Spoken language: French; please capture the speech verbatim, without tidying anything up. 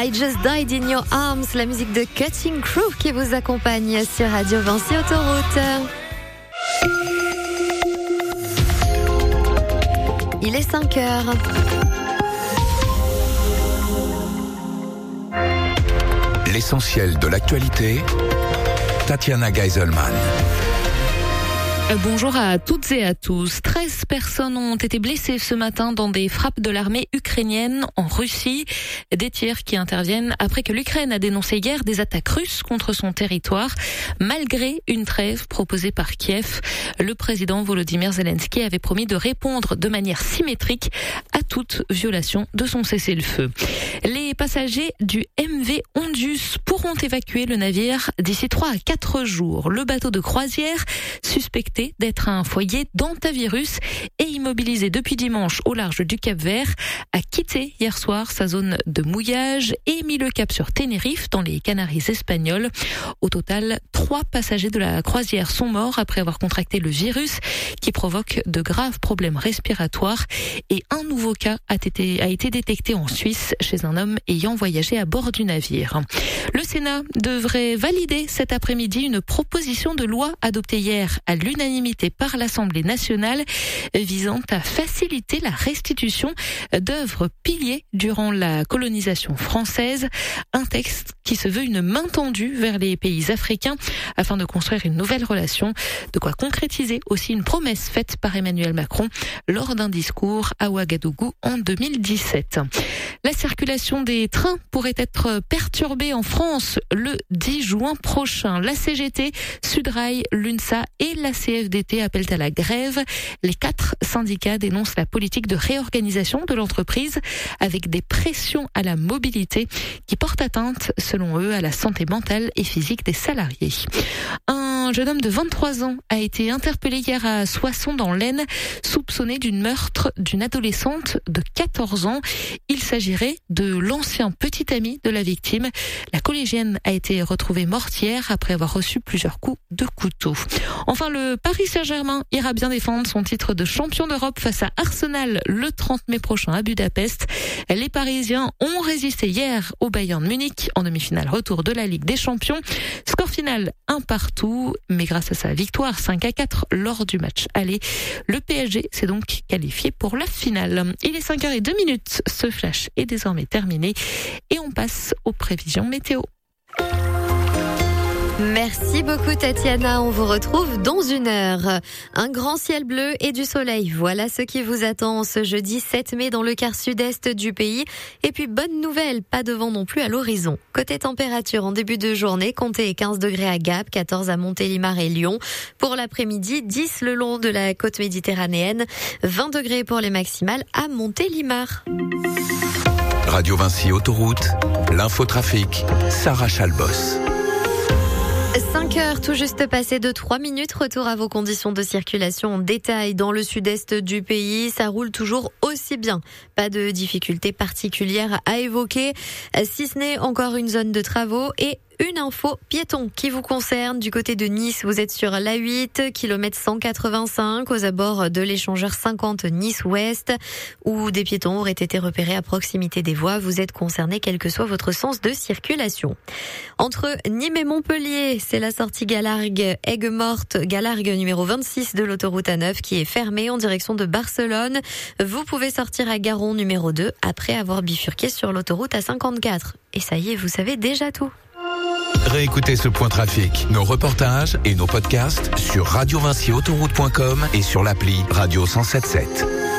I Just Died in Your Arms, la musique de Cutting Crew qui vous accompagne sur Radio Vinci Autoroute. Il est cinq heures. L'essentiel de l'actualité, Tatiana Geiselman. Bonjour à toutes et à tous. treize personnes ont été blessées ce matin dans des frappes de l'armée ukrainienne en Russie. Des tirs qui interviennent après que l'Ukraine a dénoncé hier des attaques russes contre son territoire, malgré une trêve proposée par Kiev. Le président Volodymyr Zelensky avait promis de répondre de manière symétrique à toute violation de son cessez-le-feu. Les passagers du M V Ondius pourront évacuer le navire d'ici trois à quatre jours. Le bateau de croisière, suspecté d'être un foyer d'hantavirus et immobilisé depuis dimanche au large du Cap-Vert, a quitté hier soir sa zone de mouillage et mis le cap sur Tenerife dans les Canaries espagnoles. Au total, trois passagers de la croisière sont morts après avoir contracté le virus qui provoque de graves problèmes respiratoires et un nouveau cas a été, a été détecté en Suisse chez un homme ayant voyagé à bord du navire. Le Sénat devrait valider cet après-midi une proposition de loi adoptée hier à l'unanimité par l'Assemblée nationale visant à faciliter la restitution d'œuvres pillées durant la colonisation française. Un texte qui se veut une main tendue vers les pays africains afin de construire une nouvelle relation. De quoi concrétiser aussi une promesse faite par Emmanuel Macron lors d'un discours à Ouagadougou en deux mille dix-sept. La circulation des trains pourrait être perturbée en France le dix juin prochain. La C G T, Sudrail, l'UNSA et la C F D T appellent à la grève. Les quatre syndicats dénoncent la politique de réorganisation de l'entreprise avec des pressions à la mobilité qui portent atteinte, selon eux, à la santé mentale et physique des salariés. Un jeune homme de vingt-trois ans a été interpellé hier à Soissons dans l'Aisne, soupçonné d'une meurtre d'une adolescente de quatorze ans. Il s'agirait de l'ancien petit ami de la victime. La collégienne a été retrouvée morte hier après avoir reçu plusieurs coups de couteau. Enfin, le Paris Saint-Germain ira bien défendre son titre de champion d'Europe face à Arsenal le trente mai prochain à Budapest. Les Parisiens ont résisté hier au Bayern Munich en demi-finale retour de la Ligue des Champions. Score final un partout, mais grâce à sa victoire cinq à quatre lors du match aller, le P S G s'est donc qualifié pour la finale. Il est cinq heures zéro deux minutes, ce flash est désormais terminé et on passe aux prévisions météo. Merci beaucoup Tatiana, on vous retrouve dans une heure. Un grand ciel bleu et du soleil, voilà ce qui vous attend ce jeudi sept mai dans le quart sud-est du pays. Et puis bonne nouvelle, pas de vent non plus à l'horizon. Côté température, en début de journée, comptez quinze degrés à Gap, quatorze à Montélimar et Lyon. Pour l'après-midi, dix le long de la côte méditerranéenne, vingt degrés pour les maximales à Montélimar. Radio Vinci Autoroute, l'infotrafic, Sarah Chalbos. cinq heures tout juste passées de trois minutes. Retour à vos conditions de circulation en détail dans le sud-est du pays. Ça roule toujours aussi bien. Pas de difficultés particulières à évoquer, si ce n'est encore une zone de travaux et une info piéton qui vous concerne du côté de Nice. Vous êtes sur l'A huit, kilomètre cent quatre-vingt-cinq, aux abords de l'échangeur cinquante Nice-Ouest, où des piétons auraient été repérés à proximité des voies. Vous êtes concerné quel que soit votre sens de circulation. Entre Nîmes et Montpellier, c'est la sortie Galargue, Aigues-Mortes, Galargue numéro vingt-six de l'autoroute A neuf qui est fermée en direction de Barcelone. Vous pouvez sortir à Garon numéro deux après avoir bifurqué sur l'autoroute A cinquante-quatre. Et ça y est, vous savez déjà tout. Réécoutez ce point trafic, nos reportages et nos podcasts sur radio vinci autoroute point com et sur l'appli Radio cent sept sept.